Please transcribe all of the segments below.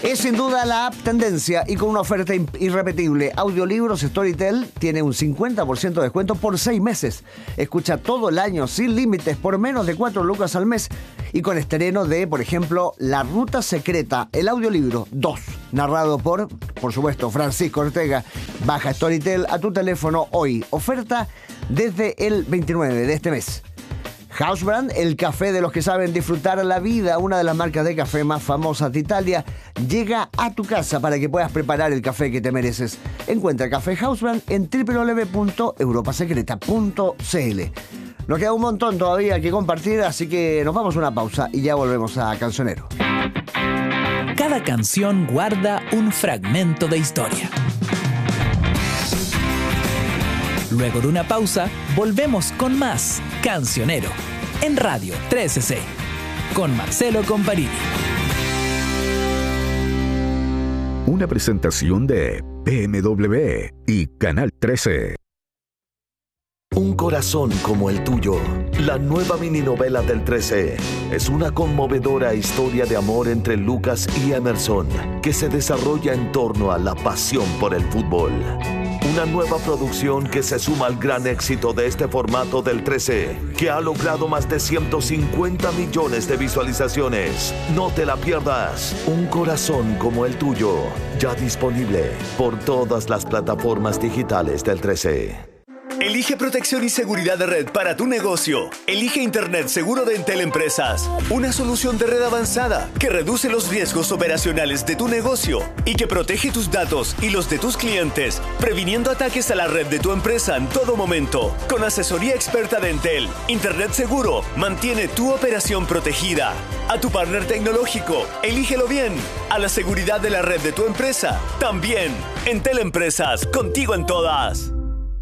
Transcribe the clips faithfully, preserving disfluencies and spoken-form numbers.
Es sin duda la app tendencia y con una oferta irrepetible. Audiolibros Storytel tiene un cincuenta por ciento de descuento por seis meses. Escucha todo el año sin límites por menos de cuatro lucas al mes. Y con estreno de, por ejemplo, La Ruta Secreta, el audiolibro dos, narrado por, por supuesto, Francisco Ortega. Baja Storytel a tu teléfono hoy. Oferta desde el veintinueve de este mes. Housebrand, el café de los que saben disfrutar la vida, una de las marcas de café más famosas de Italia, llega a tu casa para que puedas preparar el café que te mereces. Encuentra Café Housebrand en doble u doble u doble u punto europa secreta punto c l. Nos queda un montón todavía que compartir, así que nos vamos a una pausa y ya volvemos a Cancionero. Cada canción guarda un fragmento de historia. Luego de una pausa, volvemos con más Cancionero en Radio trece C con Marcelo Comparini. Una presentación de B M W y Canal trece. Un corazón como el tuyo, la nueva mininovela del trece, es una conmovedora historia de amor entre Lucas y Emerson que se desarrolla en torno a la pasión por el fútbol. Una nueva producción que se suma al gran éxito de este formato del trece, que ha logrado más de ciento cincuenta millones de visualizaciones. No te la pierdas. Un corazón como el tuyo, ya disponible por todas las plataformas digitales del trece. Elige protección y seguridad de red para tu negocio. Elige Internet seguro de Entel Empresas. Una solución de red avanzada que reduce los riesgos operacionales de tu negocio y que protege tus datos y los de tus clientes, previniendo ataques a la red de tu empresa en todo momento. Con asesoría experta de Entel, Internet seguro mantiene tu operación protegida. A tu partner tecnológico, elígelo bien. A la seguridad de la red de tu empresa, también. Entel Empresas, contigo en todas.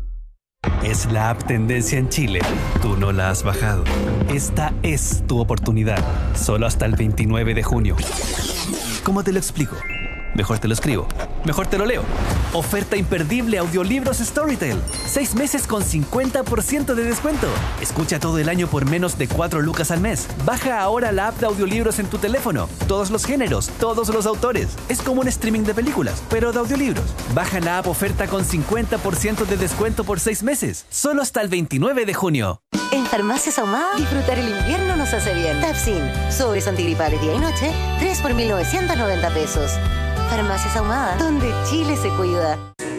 Es la app tendencia en Chile. Tú no la has bajado. Esta es tu oportunidad. Solo hasta el veintinueve de junio. ¿Cómo te lo explico? Mejor te lo escribo. Mejor te lo leo. Oferta imperdible Audiolibros Storytel. Seis meses con cincuenta por ciento de descuento. Escucha todo el año por menos de cuatro lucas al mes. Baja ahora la app de audiolibros en tu teléfono. Todos los géneros, todos los autores. Es como un streaming de películas, pero de audiolibros. Baja la app oferta con cincuenta por ciento de descuento por seis meses. Solo hasta el veintinueve de junio. En Farmacias Ahumada, disfrutar el invierno nos hace bien. Tapsin, sobres antigripales día y noche, tres por mil novecientos noventa pesos. Farmacias Ahumada, donde Chile se cuida.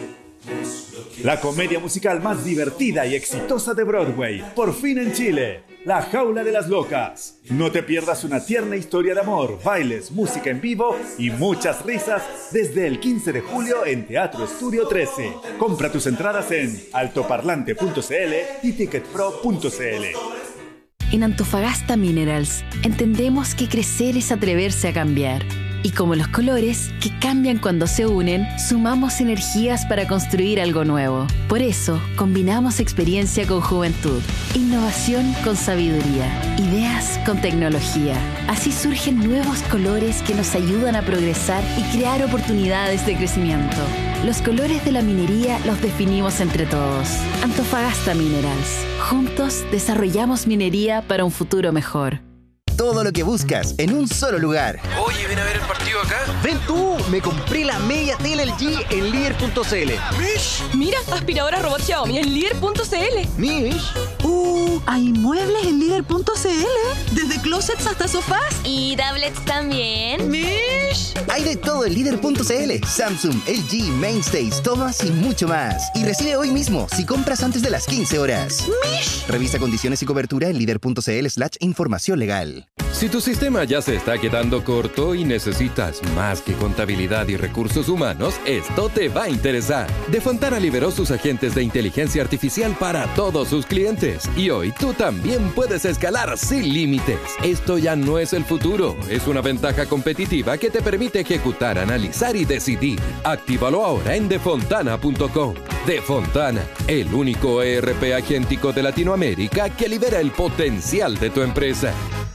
La comedia musical más divertida y exitosa de Broadway, por fin en Chile. La Jaula de las Locas. No te pierdas una tierna historia de amor, bailes, música en vivo y muchas risas desde el quince de julio en Teatro Estudio trece. Compra tus entradas en altoparlante punto c l y ticketpro punto c l. En Antofagasta Minerals entendemos que crecer es atreverse a cambiar. Y como los colores, que cambian cuando se unen, sumamos energías para construir algo nuevo. Por eso, combinamos experiencia con juventud, innovación con sabiduría, ideas con tecnología. Así surgen nuevos colores que nos ayudan a progresar y crear oportunidades de crecimiento. Los colores de la minería los definimos entre todos. Antofagasta Minerals. Juntos desarrollamos minería para un futuro mejor. Todo lo que buscas en un solo lugar. Oye, ven a ver el partido acá. Ven tú, me compré la media tele L G en líder punto c l. Mish. Mira, aspiradora robot Xiaomi en líder punto c l. Mish. Uh, hay muebles en líder punto c l. Desde closets hasta sofás. Y tablets también. Mish. Hay de todo en líder punto c l. Samsung, L G, Mainstays, Thomas y mucho más. Y recibe hoy mismo si compras antes de las quince horas. Mish. Revisa condiciones y cobertura en líder punto c l slash información legal. Si tu sistema ya se está quedando corto y necesitas más que contabilidad y recursos humanos, esto te va a interesar. Defontana liberó sus agentes de inteligencia artificial para todos sus clientes y hoy tú también puedes escalar sin límites. Esto ya no es el futuro, es una ventaja competitiva que te permite ejecutar, analizar y decidir. Actívalo ahora en defontana punto com. Defontana, el único E R P agéntico de Latinoamérica que libera el potencial de tu empresa.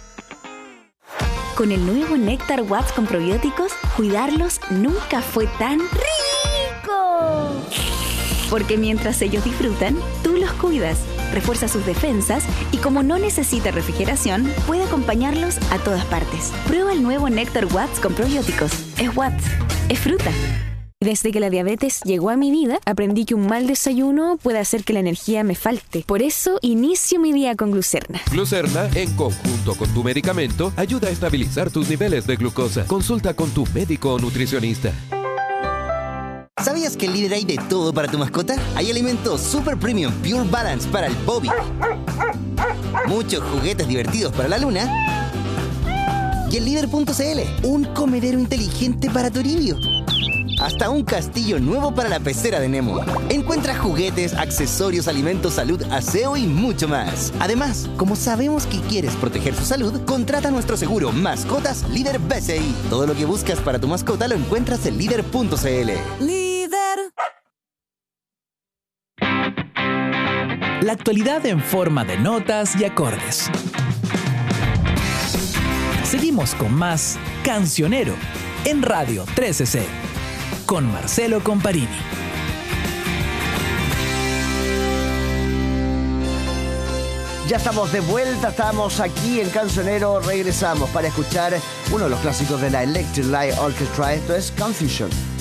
Con el nuevo Néctar Watts con probióticos, cuidarlos nunca fue tan rico. Porque mientras ellos disfrutan, tú los cuidas. refuerza sus defensas y como no necesita refrigeración, puede acompañarlos a todas partes. Prueba el nuevo Néctar Watts con probióticos. Es Watts, es fruta. Desde que la diabetes llegó a mi vida, aprendí que un mal desayuno puede hacer que la energía me falte. Por eso, inicio mi día con Glucerna. Glucerna, en conjunto con tu medicamento, ayuda a estabilizar tus niveles de glucosa. Consulta con tu médico o nutricionista. ¿Sabías que en Líder hay de todo para tu mascota? Hay alimentos Super Premium Pure Balance para el Bobby, muchos juguetes divertidos para la Luna y en Líder punto c l, un comedero inteligente para Toribio. Hasta un castillo nuevo para la pecera de Nemo. Encuentra juguetes, accesorios, alimentos, salud, aseo y mucho más. Además, como sabemos que quieres proteger su salud, contrata nuestro seguro Mascotas Líder B C I. Todo lo que buscas para tu mascota lo encuentras en Líder punto c l. Líder. La actualidad en forma de notas y acordes. Seguimos con más Cancionero en Radio trece C. Con Marcelo Comparini. Ya estamos de vuelta, estamos aquí en Cancionero, regresamos para escuchar uno de los clásicos de la Electric Light Orchestra, esto es Confusion.